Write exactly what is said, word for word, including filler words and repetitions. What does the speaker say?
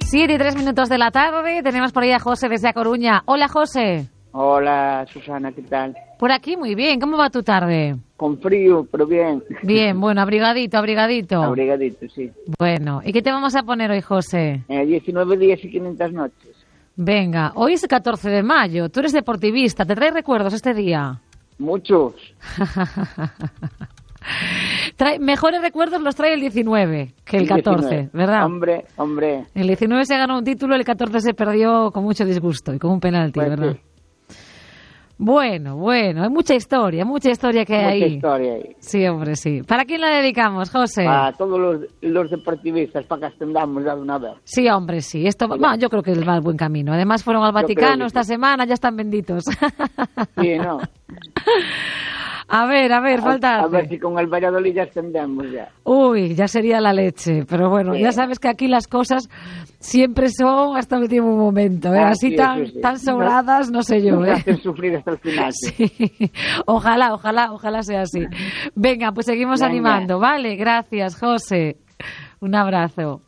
Siete y tres minutos de la tarde. Tenemos por ahí a José desde A Coruña. Hola, José. Hola, Susana, ¿qué tal? Por aquí muy bien. ¿Cómo va tu tarde? Con frío, pero bien. Bien, bueno, abrigadito, abrigadito. Abrigadito, sí. Bueno, ¿y qué te vamos a poner hoy, José? Eh, diecinueve días y quinientas noches. Venga, hoy es el catorce de mayo. Tú eres deportivista. ¿Te trae recuerdos este día? Muchos. Trae, mejores recuerdos los trae el diecinueve que el catorce, diecinueve. ¿verdad? Hombre, hombre. El diecinueve se ganó un título, el catorce se perdió con mucho disgusto y con un penalti, Pues ¿verdad? sí. Bueno, bueno, hay mucha historia, mucha historia que hay Mucha ahí. historia ahí. Sí, hombre, sí. ¿Para quién la dedicamos, José? Para todos los, los deportivistas, para que ascendamos ya de una vez. Sí, hombre, sí. Esto, va- yo creo que va al buen camino. Además fueron al Yo creo Vaticano que esta sí. semana, ya están benditos. Sí, ¿no? A ver, a ver, falta A, a hace. ver si con el Valladolid ya ascendemos ya. Uy, ya sería la leche. Pero bueno, Sí. ya sabes que aquí las cosas siempre son hasta el último momento. ¿eh? Ah, Así sí, tan, eso sí. tan sobradas, no sé yo. Nos ¿eh? hacen sufrir hasta el final. Sí. Sí. Ojalá, ojalá, ojalá sea así. Venga, pues seguimos Venga. animando, ¿vale? Gracias, José. Un abrazo.